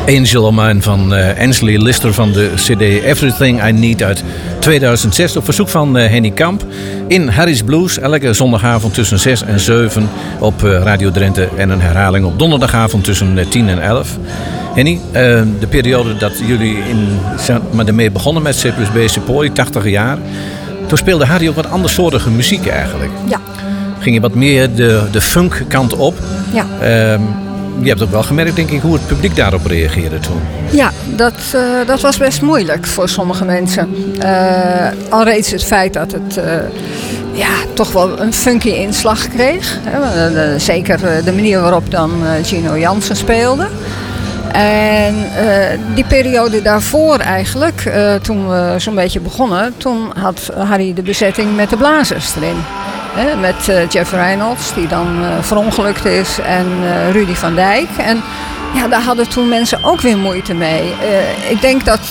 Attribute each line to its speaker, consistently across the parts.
Speaker 1: Angel of Mine van Ansley Lister van de cd Everything I Need uit 2006. Op verzoek van Henny Kamp in Harry's Blues. Elke zondagavond tussen 6 en 7 op Radio Drenthe. En een herhaling op donderdagavond tussen 10 en 11. Henny, de periode dat jullie ermee begonnen met C+B Sepoy, 80 jaar. Toen speelde Harry ook wat andersoortige muziek eigenlijk.
Speaker 2: Ja.
Speaker 1: Ging je wat meer de funk kant op.
Speaker 2: Ja.
Speaker 1: Je hebt ook wel gemerkt, denk ik, hoe het publiek daarop reageerde toen.
Speaker 2: Ja, dat was best moeilijk voor sommige mensen. Al reeds het feit dat het toch wel een funky inslag kreeg. Zeker de manier waarop dan Gino Jansen speelde. En die periode daarvoor eigenlijk, toen we zo'n beetje begonnen, toen had Harry de bezetting met de blazers erin. Met Jeff Reynolds, die dan verongelukt is, en Rudy van Dijk. En ja, daar hadden toen mensen ook weer moeite mee. Ik denk dat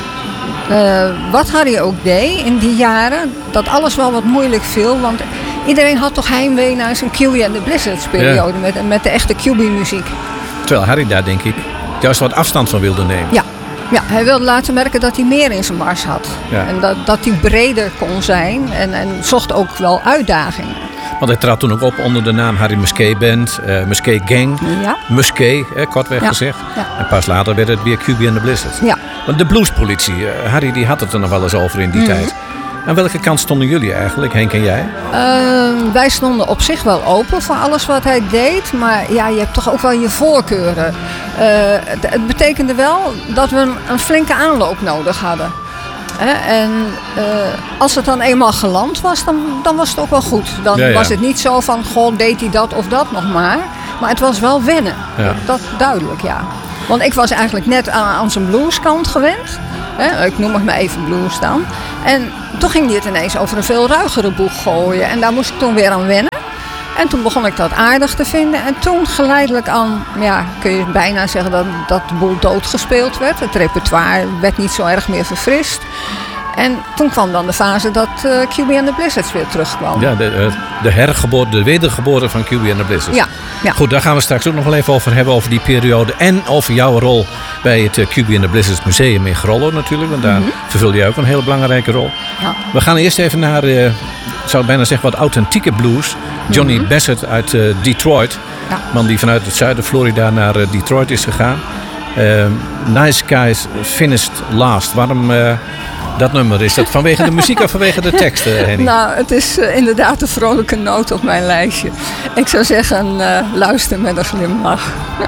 Speaker 2: wat Harry ook deed in die jaren, dat alles wel wat moeilijk viel. Want iedereen had toch heimwee naar zijn QB and the Blizzards periode, met de echte QB-muziek. Terwijl
Speaker 1: Harry daar, denk ik, juist wat afstand van wilde nemen.
Speaker 2: Ja, hij wilde laten merken dat hij meer in zijn mars had. Ja. En dat hij breder kon zijn en zocht ook wel uitdagingen.
Speaker 1: Want hij trad toen ook op onder de naam Harry Musquet Band, Musquet Gang, Musquet, kortweg gezegd. Ja. En pas later werd het weer QB and the Blizzards. Ja. Want de bluespolitie, Harry die had het er nog wel eens over in die tijd. Aan welke kant stonden jullie eigenlijk, Henk en jij?
Speaker 2: Wij stonden op zich wel open voor alles wat hij deed. Maar ja, je hebt toch ook wel je voorkeuren. Het betekende wel dat we een flinke aanloop nodig hadden. En als het dan eenmaal geland was, dan was het ook wel goed. Dan was het niet zo van, goh, deed hij dat of dat nog maar. Maar het was wel wennen. Ja. Dat duidelijk, ja. Want ik was eigenlijk net aan zijn blueskant gewend. Ik noem het maar even blues dan. En toen ging hij het ineens over een veel ruigere boeg gooien. En daar moest ik toen weer aan wennen. En toen begon ik dat aardig te vinden. En toen geleidelijk aan, kun je bijna zeggen dat de boel doodgespeeld werd. Het repertoire werd niet zo erg meer verfrist. En toen kwam dan de fase dat QB and the Blizzards weer terugkwam.
Speaker 1: Ja, de wedergeboorte van QB and the Blizzards. Ja. Goed, daar gaan we straks ook nog wel even over hebben, over die periode. En over jouw rol bij het QB and the Blizzards Museum in Grollo natuurlijk. Want daar vervul je ook een hele belangrijke rol. Ja. We gaan eerst even naar, ik zou bijna zeggen, wat authentieke blues. Johnny Bassett uit Detroit. Ja. Man die vanuit het zuiden Florida naar Detroit is gegaan. Nice Guys Finished Last. Waarom dat nummer? Is dat vanwege de muziek of vanwege de tekst, Henny?
Speaker 2: Nou, het is inderdaad een vrolijke noot op mijn lijstje. Ik zou zeggen, luister met een glimlach.